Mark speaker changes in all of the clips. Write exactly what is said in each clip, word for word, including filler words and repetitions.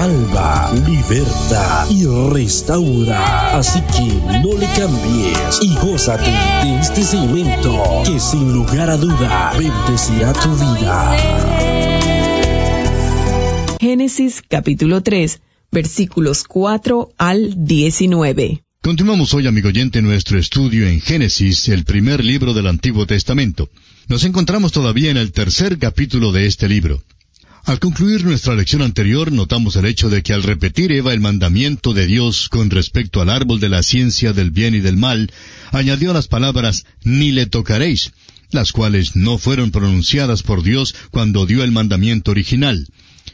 Speaker 1: salva, liberta y restaura. Así que no le cambies y gózate de este segmento que sin lugar a duda bendecirá tu vida.
Speaker 2: Génesis capítulo tres, versículos cuatro al diecinueve.
Speaker 3: Continuamos hoy, amigo oyente, nuestro estudio en Génesis, el primer libro del Antiguo Testamento. Nos encontramos todavía en el tercer capítulo de este libro. Al concluir nuestra lección anterior, notamos el hecho de que al repetir Eva el mandamiento de Dios con respecto al árbol de la ciencia del bien y del mal, añadió las palabras «ni le tocaréis», las cuales no fueron pronunciadas por Dios cuando dio el mandamiento original.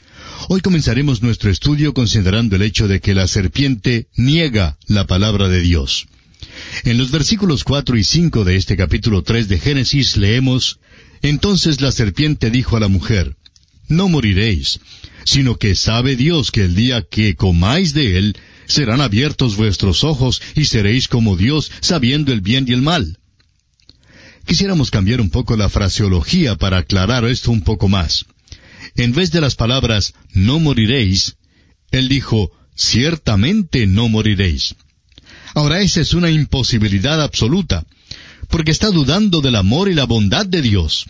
Speaker 3: Hoy comenzaremos nuestro estudio considerando el hecho de que la serpiente niega la palabra de Dios. En los versículos cuatro y cinco de este capítulo tres de Génesis leemos: «Entonces la serpiente dijo a la mujer, no moriréis, sino que sabe Dios que el día que comáis de él, serán abiertos vuestros ojos y seréis como Dios, sabiendo el bien y el mal». Quisiéramos cambiar un poco la fraseología para aclarar esto un poco más. En vez de las palabras «no moriréis», él dijo «ciertamente no moriréis». Ahora esa es una imposibilidad absoluta, porque está dudando del amor y la bondad de Dios.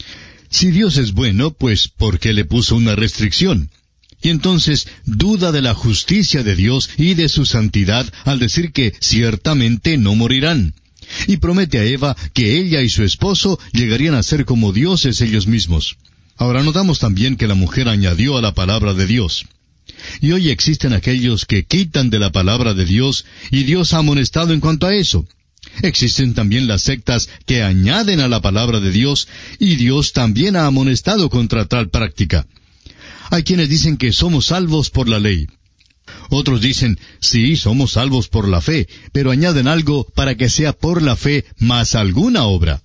Speaker 3: Si Dios es bueno, pues ¿por qué le puso una restricción? Y entonces duda de la justicia de Dios y de su santidad al decir que ciertamente no morirán. Y promete a Eva que ella y su esposo llegarían a ser como dioses ellos mismos. Ahora notamos también que la mujer añadió a la palabra de Dios. Y hoy existen aquellos que quitan de la palabra de Dios, y Dios ha amonestado en cuanto a eso. Existen también las sectas que añaden a la palabra de Dios, y Dios también ha amonestado contra tal práctica. Hay quienes dicen que somos salvos por la ley. Otros dicen, sí, somos salvos por la fe, pero añaden algo para que sea por la fe más alguna obra.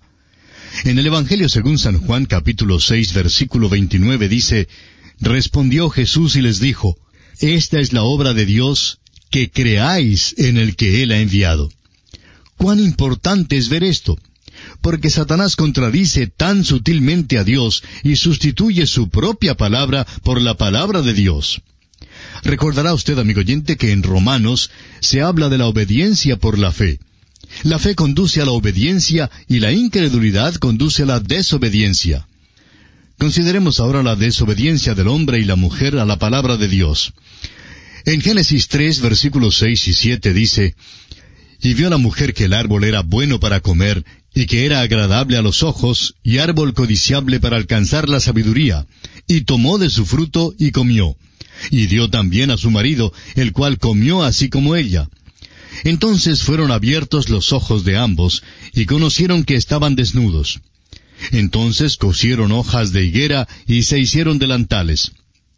Speaker 3: En el Evangelio según San Juan capítulo seis versículo veintinueve dice: «Respondió Jesús y les dijo, esta es la obra de Dios, que creáis en el que Él ha enviado». ¿Cuán importante es ver esto? Porque Satanás contradice tan sutilmente a Dios y sustituye su propia palabra por la palabra de Dios. Recordará usted, amigo oyente, que en Romanos se habla de la obediencia por la fe. La fe conduce a la obediencia y la incredulidad conduce a la desobediencia. Consideremos ahora la desobediencia del hombre y la mujer a la palabra de Dios. En Génesis tres, versículos seis y siete dice: «Y vio la mujer que el árbol era bueno para comer, y que era agradable a los ojos, y árbol codiciable para alcanzar la sabiduría, y tomó de su fruto y comió. Y dio también a su marido, el cual comió así como ella. Entonces fueron abiertos los ojos de ambos, y conocieron que estaban desnudos. Entonces cosieron hojas de higuera, y se hicieron delantales».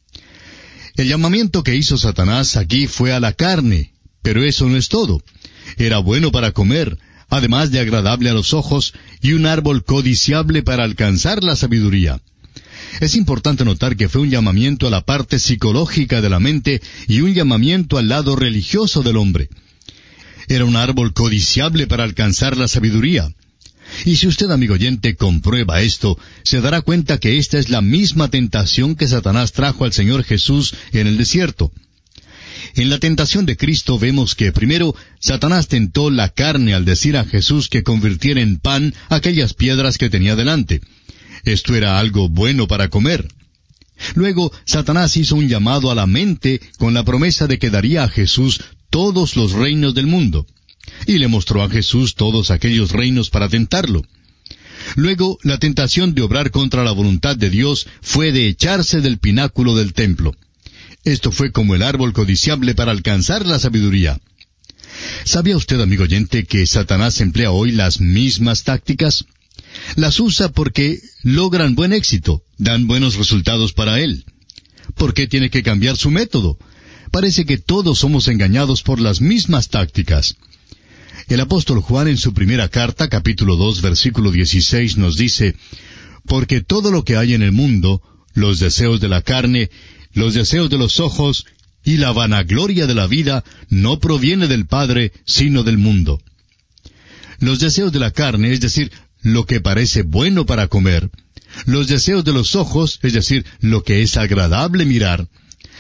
Speaker 3: El llamamiento que hizo Satanás aquí fue a la carne, pero eso no es todo. Era bueno para comer, además de agradable a los ojos, y un árbol codiciable para alcanzar la sabiduría. Es importante notar que fue un llamamiento a la parte psicológica de la mente y un llamamiento al lado religioso del hombre. Era un árbol codiciable para alcanzar la sabiduría. Y si usted, amigo oyente, comprueba esto, se dará cuenta que esta es la misma tentación que Satanás trajo al Señor Jesús en el desierto. En la tentación de Cristo vemos que primero Satanás tentó la carne al decir a Jesús que convirtiera en pan aquellas piedras que tenía delante. Esto era algo bueno para comer. Luego Satanás hizo un llamado a la mente con la promesa de que daría a Jesús todos los reinos del mundo. Y le mostró a Jesús todos aquellos reinos para tentarlo. Luego, la tentación de obrar contra la voluntad de Dios fue de echarse del pináculo del templo. Esto fue como el árbol codiciable para alcanzar la sabiduría. ¿Sabía usted, amigo oyente, que Satanás emplea hoy las mismas tácticas? Las usa porque logran buen éxito, dan buenos resultados para él. ¿Por qué tiene que cambiar su método? Parece que todos somos engañados por las mismas tácticas. El apóstol Juan en su primera carta, capítulo dos, versículo dieciséis, nos dice: «Porque todo lo que hay en el mundo, los deseos de la carne, los deseos de los ojos y la vanagloria de la vida, no proviene del Padre, sino del mundo». Los deseos de la carne, es decir, lo que parece bueno para comer. Los deseos de los ojos, es decir, lo que es agradable mirar.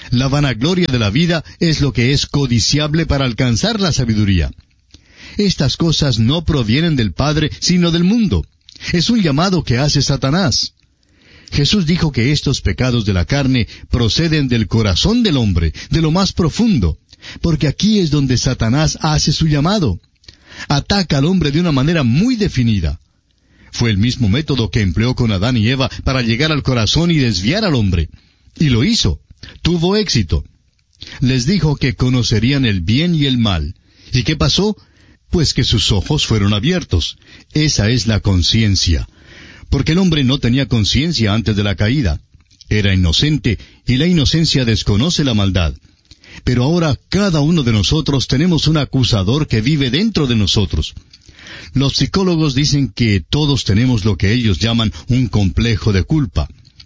Speaker 3: La vanagloria de la vida es lo que es codiciable para alcanzar la sabiduría. Estas cosas no provienen del Padre, sino del mundo. Es un llamado que hace Satanás. Jesús dijo que estos pecados de la carne proceden del corazón del hombre, de lo más profundo, porque aquí es donde Satanás hace su llamado. Ataca al hombre de una manera muy definida. Fue el mismo método que empleó con Adán y Eva para llegar al corazón y desviar al hombre. Y lo hizo. Tuvo éxito. Les dijo que conocerían el bien y el mal. ¿Y qué pasó? Pues que sus ojos fueron abiertos. Esa es la conciencia. Porque el hombre no tenía conciencia antes de la caída. Era inocente, y la inocencia desconoce la maldad. Pero ahora cada uno de nosotros tenemos un acusador que vive dentro de nosotros. Los psicólogos dicen que todos tenemos lo que ellos llaman un complejo de culpa.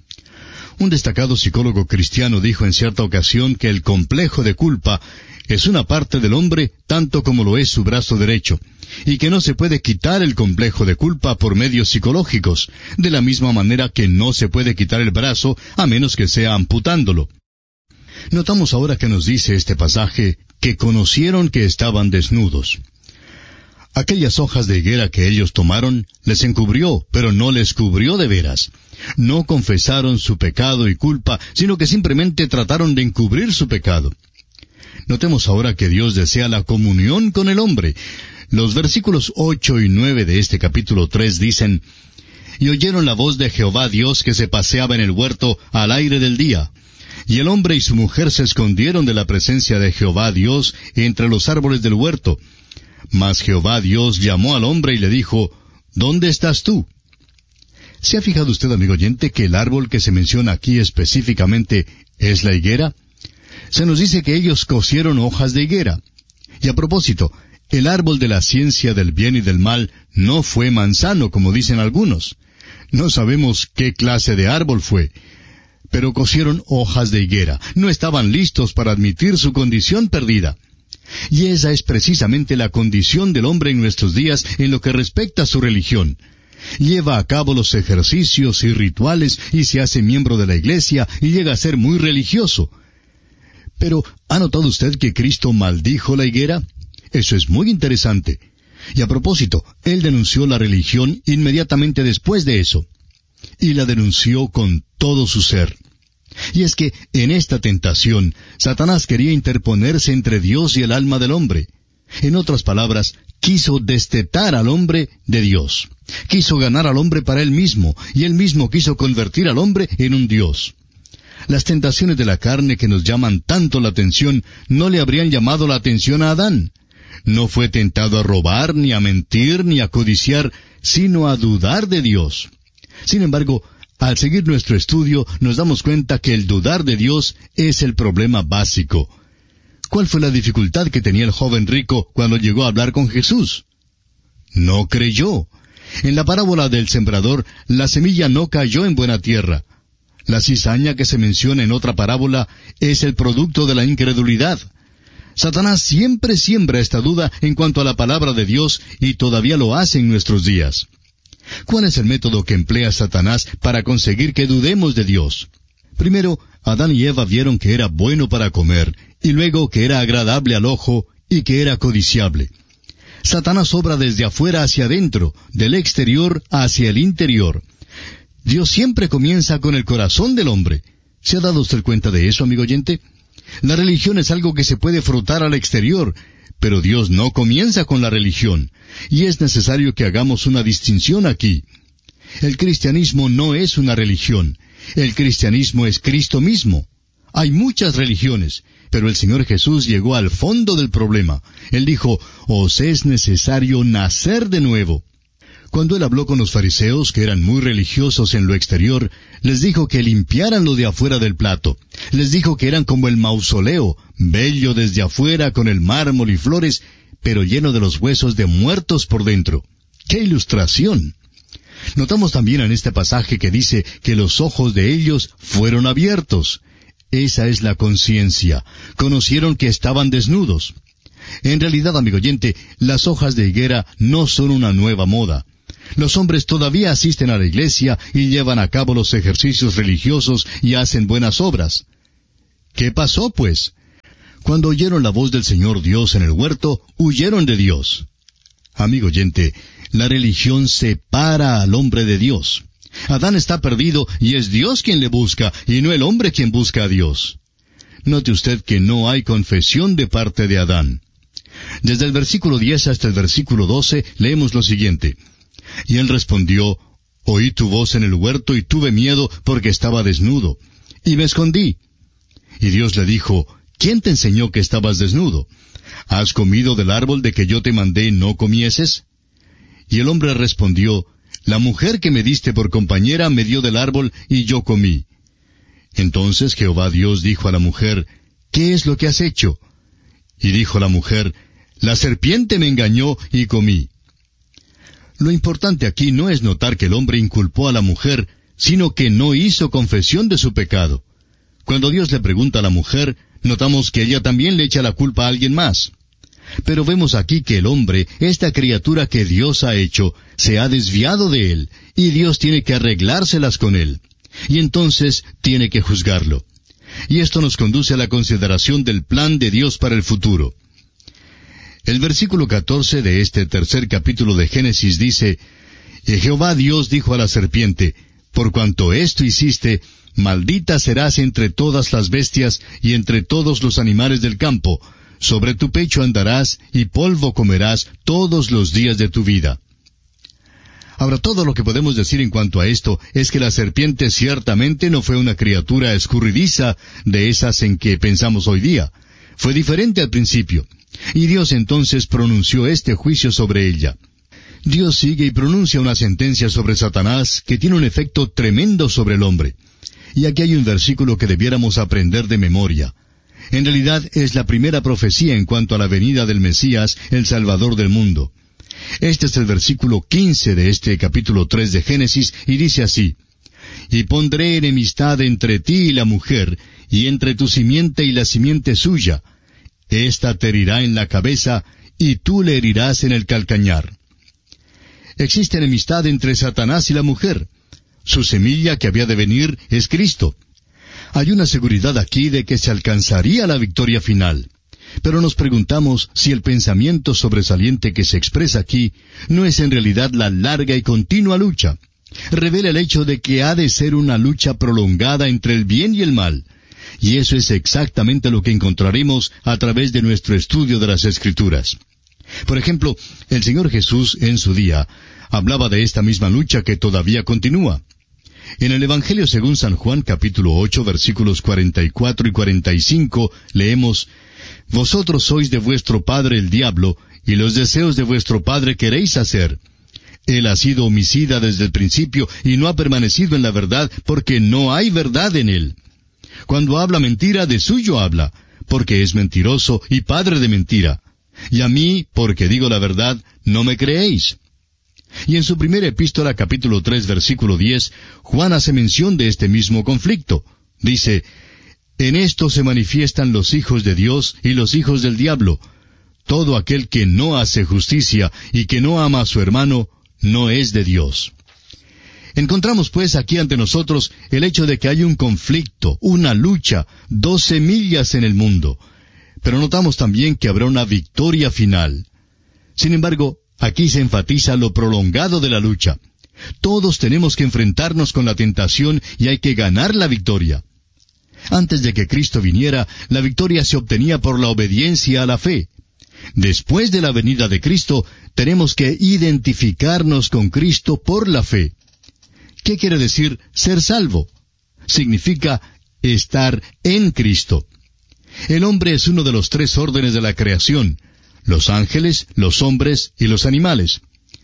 Speaker 3: Un destacado psicólogo cristiano dijo en cierta ocasión que el complejo de culpa es una parte del hombre tanto como lo es su brazo derecho, y que no se puede quitar el complejo de culpa por medios psicológicos, de la misma manera que no se puede quitar el brazo a menos que sea amputándolo. Notamos ahora que nos dice este pasaje que conocieron que estaban desnudos. Aquellas hojas de higuera que ellos tomaron les encubrió, pero no les cubrió de veras. No confesaron su pecado y culpa, sino que simplemente trataron de encubrir su pecado. Notemos ahora que Dios desea la comunión con el hombre. Los versículos ocho y nueve de este capítulo tres dicen: Y oyeron la voz de Jehová Dios que se paseaba en el huerto al aire del día. Y el hombre y su mujer se escondieron de la presencia de Jehová Dios entre los árboles del huerto. Mas Jehová Dios llamó al hombre y le dijo: ¿Dónde estás tú? ¿Se ha fijado usted, amigo oyente, que el árbol que se menciona aquí específicamente es la higuera? Se nos dice que ellos cosieron hojas de higuera. Y a propósito, el árbol de la ciencia del bien y del mal no fue manzano, como dicen algunos. No sabemos qué clase de árbol fue, pero cosieron hojas de higuera. No estaban listos para admitir su condición perdida. Y esa es precisamente la condición del hombre en nuestros días en lo que respecta a su religión. Lleva a cabo los ejercicios y rituales y se hace miembro de la iglesia y llega a ser muy religioso. Pero, ¿ha notado usted que Cristo maldijo la higuera? Eso es muy interesante. Y a propósito, Él denunció la religión inmediatamente después de eso. Y la denunció con todo su ser. Y es que, en esta tentación, Satanás quería interponerse entre Dios y el alma del hombre. En otras palabras, quiso destetar al hombre de Dios. Quiso ganar al hombre para él mismo, y él mismo quiso convertir al hombre en un Dios. Las tentaciones de la carne que nos llaman tanto la atención no le habrían llamado la atención a Adán. No fue tentado a robar, ni a mentir, ni a codiciar, sino a dudar de Dios. Sin embargo, al seguir nuestro estudio, nos damos cuenta que el dudar de Dios es el problema básico. ¿Cuál fue la dificultad que tenía el joven rico cuando llegó a hablar con Jesús? No creyó. En la parábola del sembrador, la semilla no cayó en buena tierra. La cizaña que se menciona en otra parábola es el producto de la incredulidad. Satanás siempre siembra esta duda en cuanto a la palabra de Dios y todavía lo hace en nuestros días. ¿Cuál es el método que emplea Satanás para conseguir que dudemos de Dios? Primero, Adán y Eva vieron que era bueno para comer, y luego que era agradable al ojo y que era codiciable. Satanás obra desde afuera hacia adentro, del exterior hacia el interior. Dios siempre comienza con el corazón del hombre. ¿Se ha dado usted cuenta de eso, amigo oyente? La religión es algo que se puede frotar al exterior, pero Dios no comienza con la religión, y es necesario que hagamos una distinción aquí. El cristianismo no es una religión. El cristianismo es Cristo mismo. Hay muchas religiones, pero el Señor Jesús llegó al fondo del problema. Él dijo: «Os es necesario nacer de nuevo». Cuando Él habló con los fariseos, que eran muy religiosos en lo exterior, les dijo que limpiaran lo de afuera del plato. Les dijo que eran como el mausoleo, bello desde afuera con el mármol y flores, pero lleno de los huesos de muertos por dentro. ¡Qué ilustración! Notamos también en este pasaje que dice que los ojos de ellos fueron abiertos. Esa es la conciencia. Conocieron que estaban desnudos. En realidad, amigo oyente, las hojas de higuera no son una nueva moda. Los hombres todavía asisten a la iglesia y llevan a cabo los ejercicios religiosos y hacen buenas obras. ¿Qué pasó, pues? Cuando oyeron la voz del Señor Dios en el huerto, huyeron de Dios. Amigo oyente, la religión separa al hombre de Dios. Adán está perdido y es Dios quien le busca, y no el hombre quien busca a Dios. Note usted que no hay confesión de parte de Adán. Desde el versículo diez hasta el versículo doce leemos lo siguiente. Y él respondió, oí tu voz en el huerto y tuve miedo porque estaba desnudo, y me escondí. Y Dios le dijo, ¿quién te enseñó que estabas desnudo? ¿Has comido del árbol de que yo te mandé no comieses? Y el hombre respondió, la mujer que me diste por compañera me dio del árbol y yo comí. Entonces Jehová Dios dijo a la mujer, ¿qué es lo que has hecho? Y dijo la mujer, la serpiente me engañó y comí. Lo importante aquí no es notar que el hombre inculpó a la mujer, sino que no hizo confesión de su pecado. Cuando Dios le pregunta a la mujer, notamos que ella también le echa la culpa a alguien más. Pero vemos aquí que el hombre, esta criatura que Dios ha hecho, se ha desviado de él, y Dios tiene que arreglárselas con él. Y entonces tiene que juzgarlo. Y esto nos conduce a la consideración del plan de Dios para el futuro. El versículo catorce de este tercer capítulo de Génesis dice, y Jehová Dios dijo a la serpiente, por cuanto esto hiciste, maldita serás entre todas las bestias y entre todos los animales del campo, sobre tu pecho andarás y polvo comerás todos los días de tu vida. Ahora, todo lo que podemos decir en cuanto a esto es que la serpiente ciertamente no fue una criatura escurridiza de esas en que pensamos hoy día. Fue diferente al principio. Y Dios entonces pronunció este juicio sobre ella. Dios sigue y pronuncia una sentencia sobre Satanás que tiene un efecto tremendo sobre el hombre. Y aquí hay un versículo que debiéramos aprender de memoria. En realidad es la primera profecía en cuanto a la venida del Mesías, el Salvador del mundo. Este es el versículo quince de este capítulo tres de Génesis, y dice así, y pondré enemistad entre ti y la mujer, y entre tu simiente y la simiente suya. Esta te herirá en la cabeza, y tú le herirás en el calcañar. Existe enemistad entre Satanás y la mujer. Su semilla que había de venir es Cristo. Hay una seguridad aquí de que se alcanzaría la victoria final. Pero nos preguntamos si el pensamiento sobresaliente que se expresa aquí no es en realidad la larga y continua lucha. Revela el hecho de que ha de ser una lucha prolongada entre el bien y el mal. Y eso es exactamente lo que encontraremos a través de nuestro estudio de las Escrituras. Por ejemplo, el Señor Jesús en su día hablaba de esta misma lucha que todavía continúa. En el Evangelio según San Juan capítulo ocho versículos cuarenta y cuatro y cuarenta y cinco leemos, Vosotros sois de vuestro padre el diablo, y los deseos de vuestro padre queréis hacer. Él ha sido homicida desde el principio, y no ha permanecido en la verdad, porque no hay verdad en él. Cuando habla mentira, de suyo habla, porque es mentiroso y padre de mentira. Y a mí, porque digo la verdad, no me creéis. Y en su primera epístola, capítulo tres, versículo diez, Juan hace mención de este mismo conflicto. Dice, En esto se manifiestan los hijos de Dios y los hijos del diablo. Todo aquel que no hace justicia y que no ama a su hermano, no es de Dios. Encontramos pues aquí ante nosotros el hecho de que hay un conflicto, una lucha, dos semillas en el mundo. Pero notamos también que habrá una victoria final. Sin embargo, aquí se enfatiza lo prolongado de la lucha. Todos tenemos que enfrentarnos con la tentación y hay que ganar la victoria. Antes de que Cristo viniera, la victoria se obtenía por la obediencia a la fe. Después de la venida de Cristo, tenemos que identificarnos con Cristo por la fe. ¿Qué quiere decir ser salvo? Significa estar en Cristo. El hombre es uno de los tres órdenes de la creación: los ángeles, los hombres y los animales.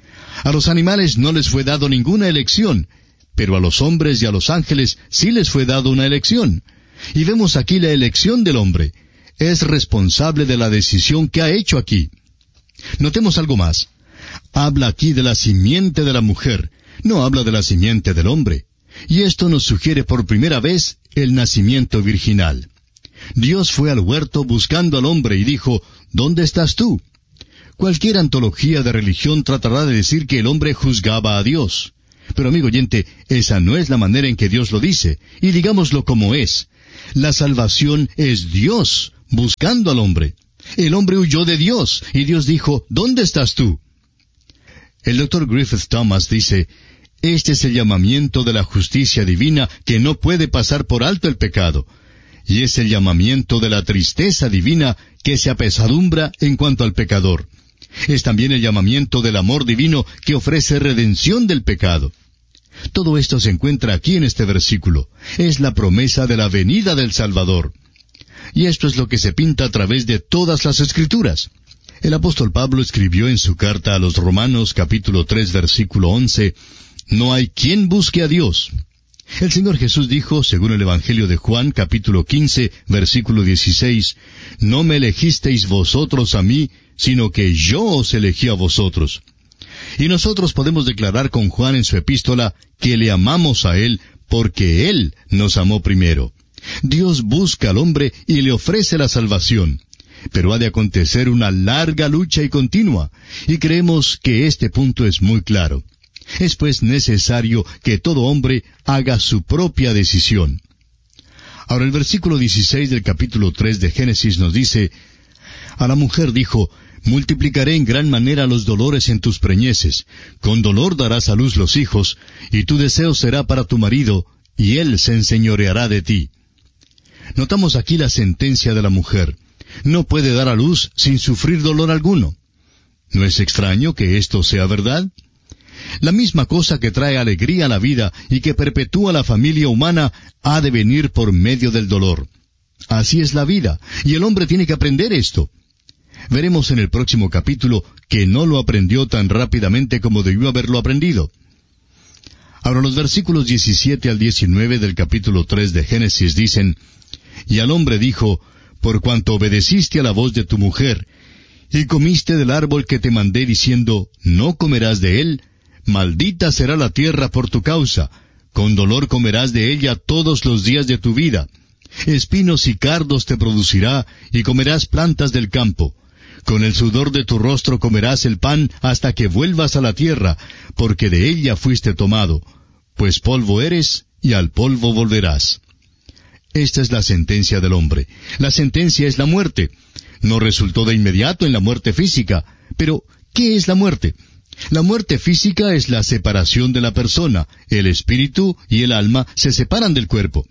Speaker 3: A los animales no les fue dado ninguna elección, pero a los hombres y a los ángeles sí les fue dado una elección. Y vemos aquí la elección del hombre. Es responsable de la decisión que ha hecho aquí. Notemos algo más. Habla aquí de la simiente de la mujer, no habla de la simiente del hombre. Y esto nos sugiere por primera vez el nacimiento virginal. Dios fue al huerto buscando al hombre y dijo, ¿dónde estás tú? Cualquier antología de religión tratará de decir que el hombre juzgaba a Dios. Pero amigo oyente, esa no es la manera en que Dios lo dice, y digámoslo como es. La salvación es Dios buscando al hombre. El hombre huyó de Dios, y Dios dijo, ¿dónde estás tú? El doctor Griffith Thomas dice, este es el llamamiento de la justicia divina que no puede pasar por alto el pecado, y es el llamamiento de la tristeza divina que se apesadumbra en cuanto al pecador. Es también el llamamiento del amor divino que ofrece redención del pecado. Todo esto se encuentra aquí en este versículo. Es la promesa de la venida del Salvador. Y esto es lo que se pinta a través de todas las Escrituras. El apóstol Pablo escribió en su carta a los Romanos capítulo tres versículo once, «No hay quien busque a Dios». El Señor Jesús dijo, según el Evangelio de Juan capítulo quince versículo dieciséis, «No me elegisteis vosotros a mí, sino que yo os elegí a vosotros». Y nosotros podemos declarar con Juan en su epístola que le amamos a Él porque Él nos amó primero. Dios busca al hombre y le ofrece la salvación. Pero ha de acontecer una larga lucha y continua, y creemos que este punto es muy claro. Es pues necesario que todo hombre haga su propia decisión. Ahora el versículo dieciséis del capítulo tres de Génesis nos dice, «A la mujer dijo, multiplicaré en gran manera los dolores en tus preñeces, con dolor darás a luz los hijos, y tu deseo será para tu marido, y él se enseñoreará de ti». Notamos aquí la sentencia de la mujer. No puede dar a luz sin sufrir dolor alguno. ¿No es extraño que esto sea verdad? La misma cosa que trae alegría a la vida y que perpetúa la familia humana ha de venir por medio del dolor. Así es la vida, y el hombre tiene que aprender esto. Veremos en el próximo capítulo que no lo aprendió tan rápidamente como debió haberlo aprendido. Ahora los versículos diecisiete al diecinueve del capítulo tres de Génesis dicen, «Y al hombre dijo, por cuanto obedeciste a la voz de tu mujer, y comiste del árbol que te mandé diciendo, no comerás de él, maldita será la tierra por tu causa, con dolor comerás de ella todos los días de tu vida. Espinos y cardos te producirá, y comerás plantas del campo. Con el sudor de tu rostro comerás el pan hasta que vuelvas a la tierra, porque de ella fuiste tomado, pues polvo eres, y al polvo volverás». Esta es la sentencia del hombre. La sentencia es la muerte. No resultó de inmediato en la muerte física. Pero, ¿qué es la muerte? La muerte física es la separación de la persona. El espíritu y el alma se separan del cuerpo.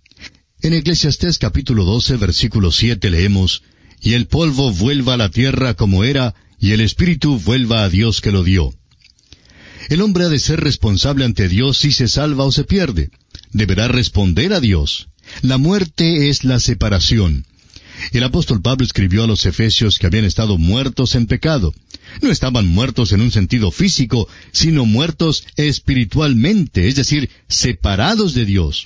Speaker 3: En Eclesiastés capítulo doce, versículo siete leemos, «Y el polvo vuelva a la tierra como era, y el espíritu vuelva a Dios que lo dio». El hombre ha de ser responsable ante Dios si se salva o se pierde. Deberá responder a Dios. La muerte es la separación. El apóstol Pablo escribió a los Efesios que habían estado muertos en pecado. No estaban muertos en un sentido físico, sino muertos espiritualmente, es decir, separados de Dios.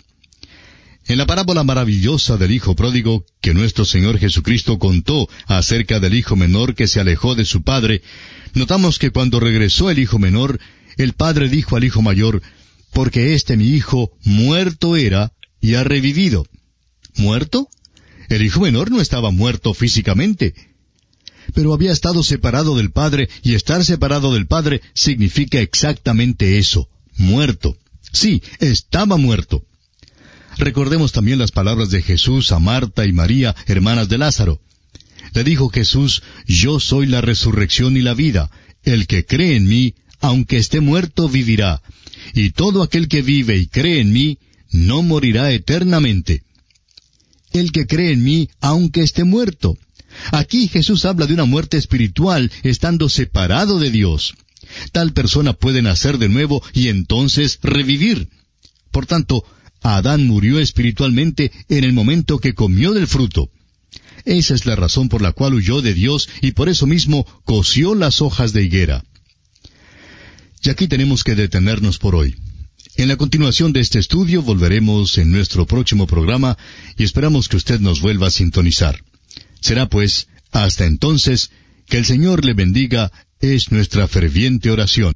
Speaker 3: En la parábola maravillosa del Hijo Pródigo, que nuestro Señor Jesucristo contó acerca del hijo menor que se alejó de su padre, notamos que cuando regresó el hijo menor, el padre dijo al hijo mayor, «Porque este mi hijo muerto era, y ha revivido». ¿Muerto? El hijo menor no estaba muerto físicamente, pero había estado separado del Padre, y estar separado del Padre significa exactamente eso, muerto. Sí, estaba muerto. Recordemos también las palabras de Jesús a Marta y María, hermanas de Lázaro. Le dijo Jesús, «Yo soy la resurrección y la vida. El que cree en mí, aunque esté muerto, vivirá. Y todo aquel que vive y cree en mí, no morirá eternamente». El que cree en mí, aunque esté muerto. Aquí Jesús habla de una muerte espiritual, estando separado de Dios. Tal persona puede nacer de nuevo y entonces revivir. Por tanto, Adán murió espiritualmente en el momento que comió del fruto. Esa es la razón por la cual huyó de Dios y por eso mismo cosió las hojas de higuera. Y aquí tenemos que detenernos por hoy. En la continuación de este estudio volveremos en nuestro próximo programa y esperamos que usted nos vuelva a sintonizar. Será pues, hasta entonces, que el Señor le bendiga, es nuestra ferviente oración.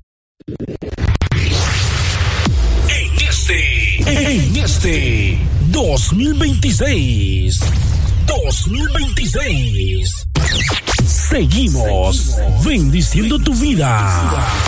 Speaker 1: En este, en este dos mil veintiséis, dos mil veintiséis, seguimos bendiciendo tu vida.